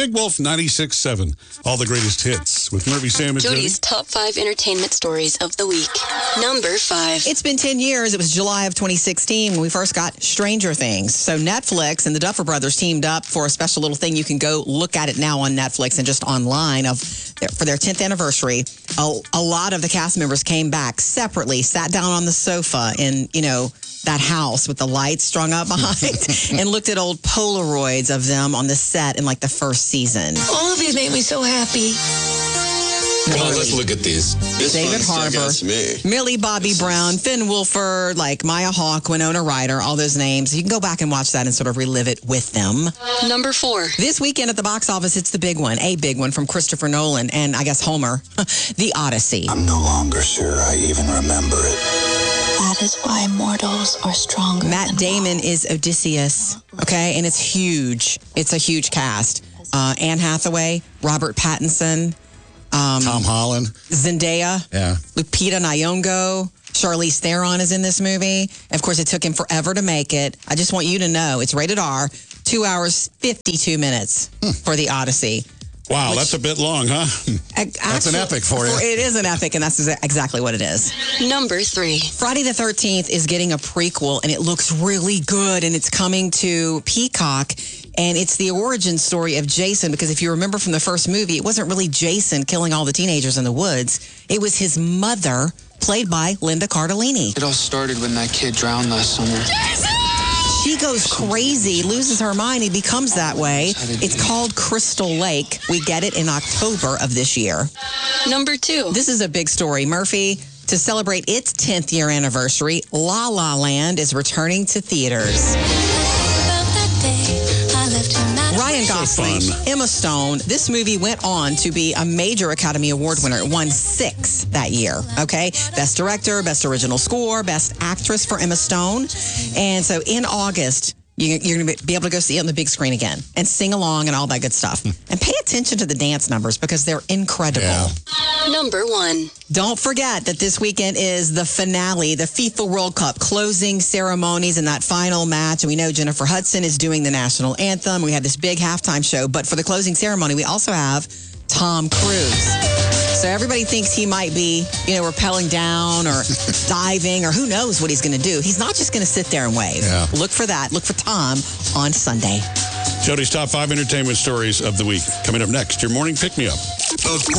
Big Wolf 96.7. All the greatest hits with Murphy, Sam, and Jody's top 5 entertainment stories of the week. Number 5. It's been 10 years. It was July of 2016 when we first got Stranger Things. So Netflix and the Duffer Brothers teamed up for a special little thing. You can go look at it now on Netflix and just online for their 10th anniversary. A lot of the cast members came back separately, sat down on the sofa in, that house with the lights strung up behind and looked at old Polaroids of them on the set in the first season. All of these make me so happy. Come on, let's look at these. This David one Harbour, stuck out to me. Millie Bobby Brown, Finn Wolford, Maya Hawke, Winona Ryder, all those names. You can go back and watch that and sort of relive it with them. Number 4. This weekend at the box office, it's the big one, a big one from Christopher Nolan and I guess Homer, The Odyssey. I'm no longer sure I even remember it. That is why mortals are stronger. Matt Damon is Odysseus, okay? And it's huge. It's a huge cast. Anne Hathaway, Robert Pattinson, Tom Holland. Zendaya, Yeah. Lupita Nyong'o, Charlize Theron is in this movie. And of course, it took him forever to make it. I just want you to know it's rated R, 2 hours, 52 minutes for The Odyssey. Wow, that's a bit long, huh? That's an epic for you. It is an epic, and that's exactly what it is. Number 3. Friday the 13th is getting a prequel, and it looks really good, and it's coming to Peacock, and it's the origin story of Jason, because if you remember from the first movie, it wasn't really Jason killing all the teenagers in the woods. It was his mother, played by Linda Cardellini. It all started when that kid drowned last summer. She goes crazy, loses her mind. He becomes that way. It's called Crystal Lake. We get it in October of this year. Number 2. This is a big story. Murphy, to celebrate its 10th year anniversary, La La Land is returning to theaters. Ryan Gosling, Emma Stone. This movie went on to be a major Academy Award winner. It won 6 that year, okay? Best Director, Best Original Score, Best Actress for Emma Stone. And so in August, you're going to be able to go see it on the big screen again and sing along and all that good stuff. And pay attention to the dance numbers because they're incredible. Yeah. Number 1. Don't forget that this weekend is the finale, the FIFA World Cup closing ceremonies and that final match. And we know Jennifer Hudson is doing the national anthem. We have this big halftime show. But for the closing ceremony, we also have Tom Cruise. So everybody thinks he might be, rappelling down or diving or who knows what he's going to do. He's not just going to sit there and wave. Yeah. Look for that. Look for Tom on Sunday. Jody's top 5 entertainment stories of the week. Coming up next, your morning pick-me-up.